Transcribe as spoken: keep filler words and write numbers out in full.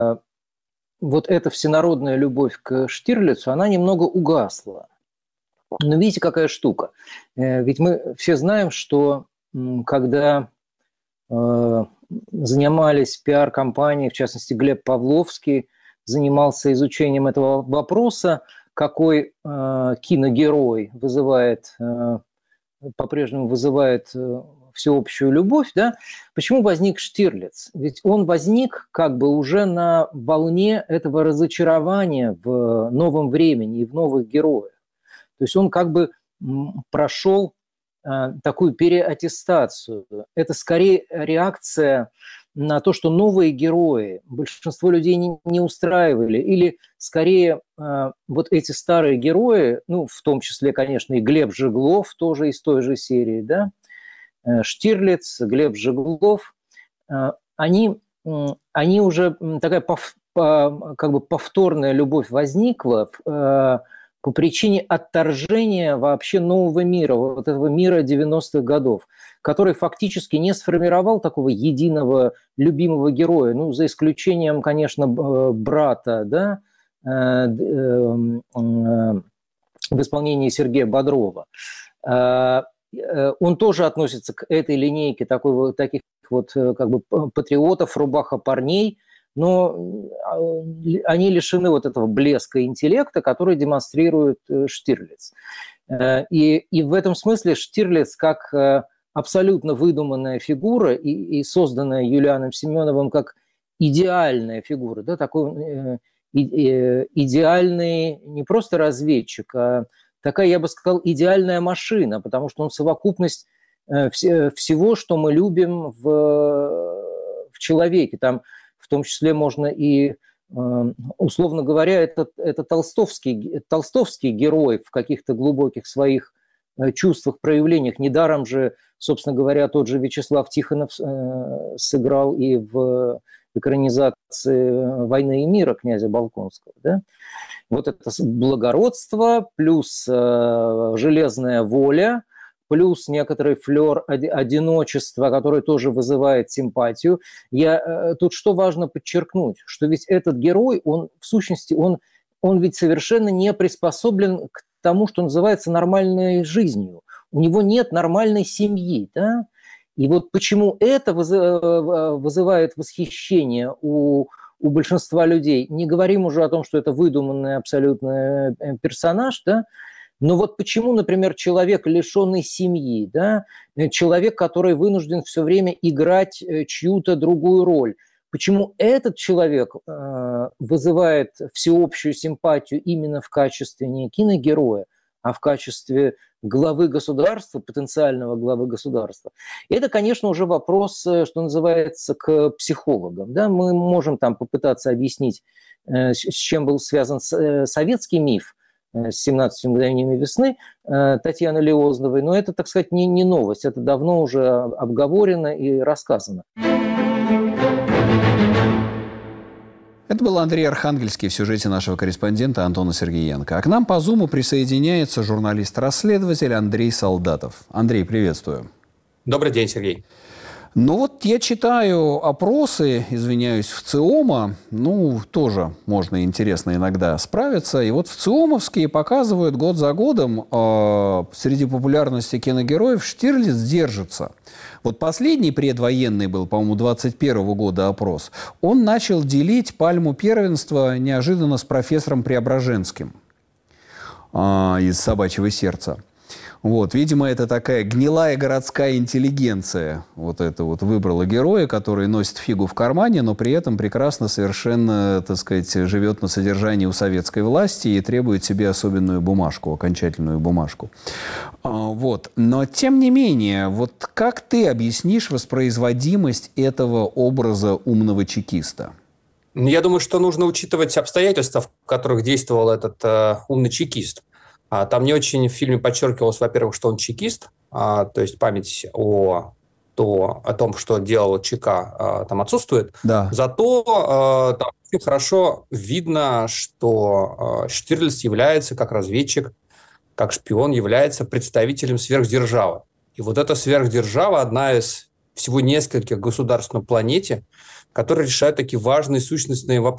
вот эта всенародная любовь к Штирлицу, она немного угасла. Но видите, какая штука. Ведь мы все знаем, что когда занимались пиар-компанией, в частности, Глеб Павловский занимался изучением этого вопроса, какой киногерой вызывает, по-прежнему вызывает всеобщую любовь, да? Почему возник Штирлиц? Ведь он возник как бы уже на волне этого разочарования в новом времени и в новых героях. То есть он как бы прошел а, такую переаттестацию. Это скорее реакция на то, что новые герои большинство людей не, не устраивали. Или скорее а, вот эти старые герои, ну, в том числе, конечно, и Глеб Жеглов, тоже из той же серии, да, Штирлиц, Глеб Жеглов, они, они уже такая пов, как бы повторная любовь возникла по причине отторжения вообще нового мира, вот этого мира девяностых годов, который фактически не сформировал такого единого любимого героя, ну, за исключением, конечно, брата, да, в исполнении Сергея Бодрова. Он тоже относится к этой линейке такой, таких вот как бы патриотов, рубаха-парней, но они лишены вот этого блеска интеллекта, который демонстрирует Штирлиц. И, и в этом смысле Штирлиц как абсолютно выдуманная фигура и, и созданная Юлианом Семеновым как идеальная фигура, да, такой идеальный не просто разведчик, а такая, я бы сказал, идеальная машина, потому что он совокупность всего, что мы любим в, в человеке. Там в том числе можно и, условно говоря, это, это толстовский, толстовский герой в каких-то глубоких своих чувствах, проявлениях. Недаром же, собственно говоря, тот же Вячеслав Тихонов сыграл и в экранизации «Войны и мира» князя Болконского, да? Вот это благородство, плюс э, железная воля, плюс некоторый флер одиночества, который тоже вызывает симпатию. Я, э, тут что важно подчеркнуть, что ведь этот герой, он в сущности, он, он ведь совершенно не приспособлен к тому, что называется нормальной жизнью. У него нет нормальной семьи, да? И вот почему это вызывает восхищение у у большинства людей. Не говорим уже о том, что это выдуманный абсолютно персонаж, да, но вот почему, например, человек, лишенный семьи, да, человек, который вынужден все время играть чью-то другую роль, почему этот человек э, вызывает всеобщую симпатию именно в качестве не киногероя, а в качестве главы государства, потенциального главы государства. И это, конечно, уже вопрос, что называется, к психологам. Да? Мы можем там попытаться объяснить, с чем был связан советский миф с семнадцатью мгновениями весны Татьяны Лиозновой, но это, так сказать, не, не новость, это давно уже обговорено и рассказано. Это был Андрей Архангельский в сюжете нашего корреспондента Антона Сергеенко. А к нам по Зуму присоединяется журналист-расследователь Андрей Солдатов. Андрей, приветствую. Добрый день, Сергей. Ну вот я читаю опросы, извиняюсь, в ЦИОМа, ну, тоже можно интересно иногда справиться. И вот в ЦИОМовские показывают год за годом э, среди популярности киногероев Штирлиц держится. Вот последний предвоенный был, по-моему, двадцать первого года опрос. Он начал делить пальму первенства неожиданно с профессором Преображенским э, из «Собачьего сердца». Вот, видимо, это такая гнилая городская интеллигенция вот это вот выбрала героя, который носит фигу в кармане, но при этом прекрасно совершенно, так сказать, живет на содержании у советской власти и требует себе особенную бумажку, окончательную бумажку. Вот. Но, тем не менее, вот как ты объяснишь воспроизводимость этого образа умного чекиста? Я думаю, что нужно учитывать обстоятельства, в которых действовал этот э, умный чекист. Там не очень в фильме подчеркивалось, во-первых, что он чекист, а, то есть память о, то, о том, что делал ЧК, а, там отсутствует. Да. Зато а, там очень хорошо видно, что а, Штирлиц является, как разведчик, как шпион, является представителем сверхдержавы. И вот эта сверхдержава одна из всего нескольких государств на планете, которые решают такие важные сущностные вопросы.